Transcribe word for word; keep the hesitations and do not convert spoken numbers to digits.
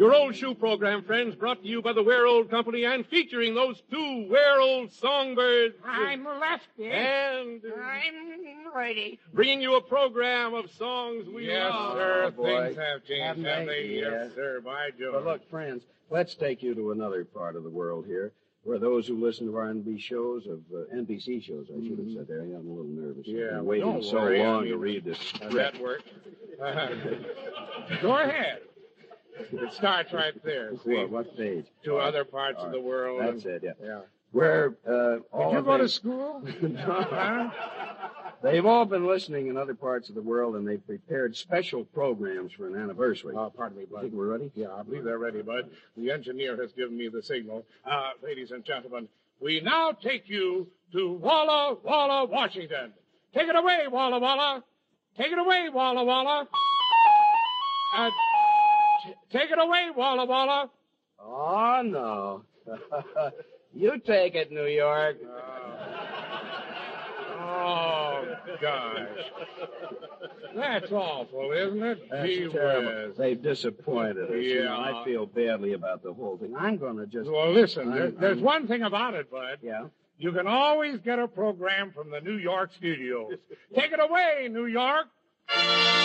Your old shoe program, friends, brought to you by the Wear Old Company and featuring those two Wear Old songbirds. I'm Lefty. And I'm ready. bringing you a program of songs we Yes, love. sir. Oh, boy. Things have changed, Haven't have they? they? Yeah. Yes, sir. By George. But look, friends, let's take you to another part of the world here, where those who listen to our N B C shows, of uh, N B C shows, I should have said there. I'm a little nervous. Yeah, I've been well, waiting don't so worry. I long mean, to read this Uh, script. that worked. Uh, go ahead. It starts right there. See? What, what page? To All right. other parts All of right. the world. That's it, yeah. Yeah. Where uh, all Did you of go the- to school? Huh? They've all been listening in other parts of the world, and they've prepared special programs for an anniversary. Oh, pardon me, You Bud. think we're ready? Yeah, I believe they're ready, Bud. The engineer has given me the signal. Uh, ladies and gentlemen, we now take you to Walla Walla, Washington. Take it away, Walla Walla. Take it away, Walla Walla. Uh, t- take it away, Walla Walla. Oh, no. You take it, New York. Oh, gosh. That's awful, isn't it? That's Gee terrible. whiz. They've disappointed us. You know, Yeah. I feel badly about the whole thing. I'm going to just... Well, listen, I'm- there, there's I'm- one thing about it, Bud. Yeah? You can always get a program from the New York studios. Take it away, New York.